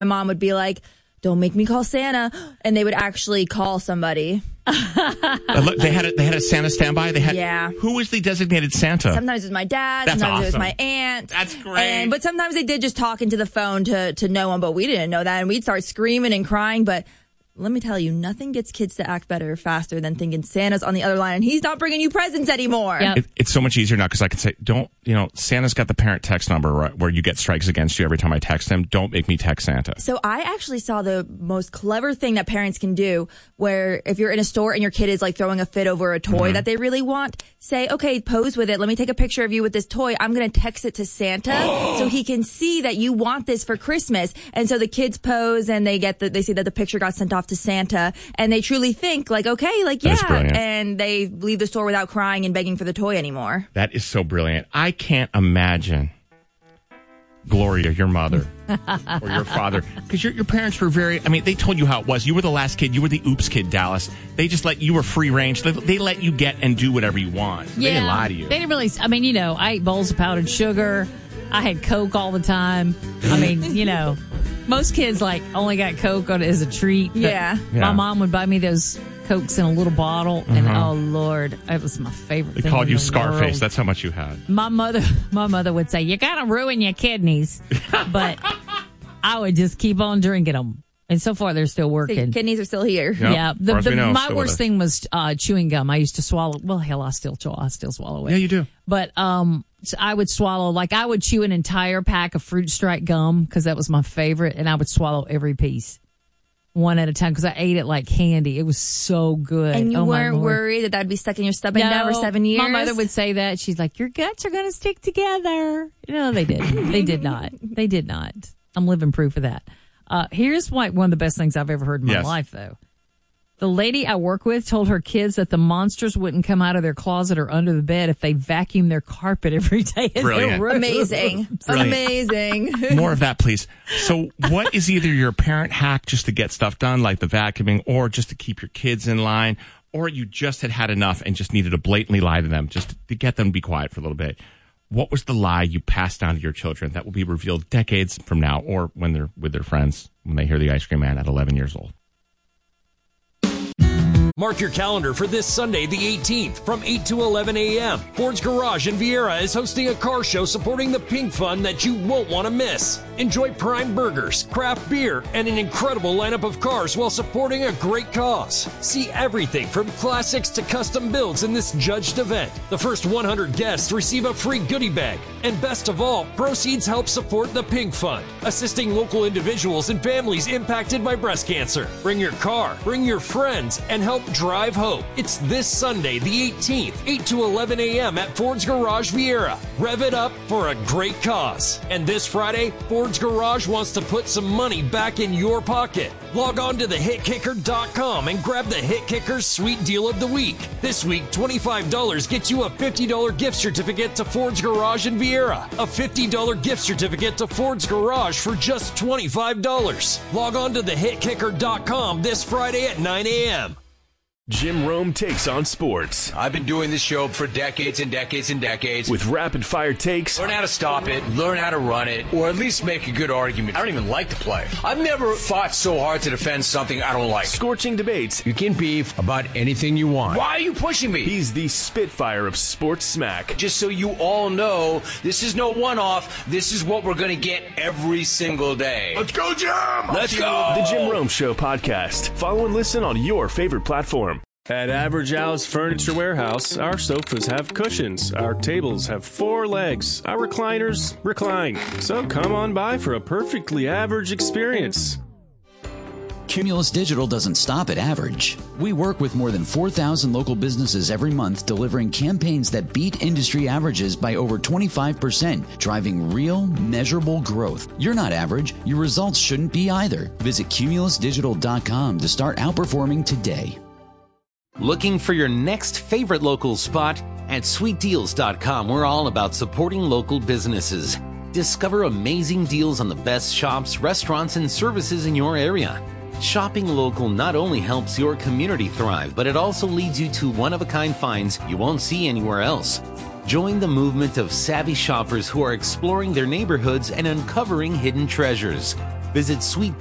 My mom would be like, don't make me call Santa. And they would actually call somebody. They had a Santa standby? Who was the designated Santa? Sometimes it was my dad. That's sometimes awesome. it was my aunt. That's great. But sometimes they did just talk into the phone to no one, but we didn't know that. And we'd start screaming and crying. But let me tell you, nothing gets kids to act better faster than thinking Santa's on the other line and he's not bringing you presents anymore. Yep. It's so much easier now because I can say, Santa's got the parent text number, right, where you get strikes against you every time I text him. Don't make me text Santa. So I actually saw the most clever thing that parents can do where if you're in a store and your kid is like throwing a fit over a toy that they really want, say, okay, pose with it. Let me take a picture of you with this toy. I'm going to text it to Santa so he can see that you want this for Christmas. And so the kids pose and they see that the picture got sent off to Santa and they truly think like, okay, like, yeah. And they leave the store without crying and begging for the toy anymore. That is so brilliant. I can't imagine, Gloria, your mother or your father, because your parents were they told you how it was. You were the last kid. You were the oops kid, Dallas. They just you were free range. They let you get and do whatever you want. Yeah, they didn't lie to you. They didn't really, I ate bowls of powdered sugar. I had Coke all the time. Most kids only got Coke as a treat. Yeah. My mom would buy me those Cokes in a little bottle, and oh Lord, it was my favorite thing. They called you Scarface. World. That's how much you had. My mother would say, "You're gonna ruin your kidneys," but I would just keep on drinking them. And so far, they're still working. Kidneys are still here. Yep. Yeah. My worst thing was chewing gum. I used to swallow. Well, hell, I still swallow it. Yeah, you do. But I would swallow, I would chew an entire pack of Fruit Strike gum because that was my favorite, and I would swallow every piece one at a time because I ate it like candy. It was so good. And you weren't worried that that'd be stuck in your stomach now for 7 years? My mother would say that. She's like, your guts are going to stick together. They didn't. They did not. They did not. I'm living proof of that. Here's one of the best things I've ever heard in my life, though. The lady I work with told her kids that the monsters wouldn't come out of their closet or under the bed if they vacuum their carpet every day in their room. Amazing. Amazing. More of that, please. So what is either your parent hack just to get stuff done, like the vacuuming, or just to keep your kids in line, or you just had enough and just needed to blatantly lie to them just to get them to be quiet for a little bit? What was the lie you passed down to your children that will be revealed decades from now or when they're with their friends, when they hear the Ice Cream Man at 11 years old? Mark your calendar for this Sunday, the 18th, from 8 to 11 a.m. Ford's Garage in Vieira is hosting a car show supporting the Pink Fund that you won't want to miss. Enjoy prime burgers, craft beer, and an incredible lineup of cars while supporting a great cause. See everything from classics to custom builds in this judged event. The first 100 guests receive a free goodie bag. And best of all, proceeds help support the Pink Fund, assisting local individuals and families impacted by breast cancer. Bring your car, bring your friends, and help drive hope. It's this Sunday, the 18th, 8 to 11 a.m. at Ford's Garage Vieira. Rev it up for a great cause. And this Friday, Ford's Garage wants to put some money back in your pocket. Log on to thehitkicker.com and grab the Hit Kickers Sweet Deal of the Week. This week, $25 gets you a $50 gift certificate to Ford's Garage in Vieira. A $50 gift certificate to Ford's Garage for just $25. Log on to thehitkicker.com this Friday at 9 a.m. Jim Rome takes on sports. I've been doing this show for decades and decades and decades. With rapid-fire takes. Learn how to stop it, learn how to run it, or at least make a good argument. I don't even like to play. I've never fought so hard to defend something I don't like. Scorching debates. You can beef about anything you want. Why are you pushing me? He's the Spitfire of sports smack. Just so you all know, this is no one-off. This is what we're going to get every single day. Let's go, Jim! Let's go! The Jim Rome Show podcast. Follow and listen on your favorite platform. At Average Al's Furniture Warehouse, our sofas have cushions, our tables have 4 legs, our recliners recline. So come on by for a perfectly average experience. Cumulus Digital doesn't stop at average. We work with more than 4,000 local businesses every month, delivering campaigns that beat industry averages by over 25%, driving real, measurable growth. You're not average. Your results shouldn't be either. Visit cumulusdigital.com to start outperforming today. Looking for your next favorite local spot? At sweetdeals.com, we're all about supporting local businesses. Discover amazing deals on the best shops, restaurants, and services in your area. Shopping local not only helps your community thrive, but it also leads you to one-of-a-kind finds you won't see anywhere else. Join the movement of savvy shoppers who are exploring their neighborhoods and uncovering hidden treasures. Visit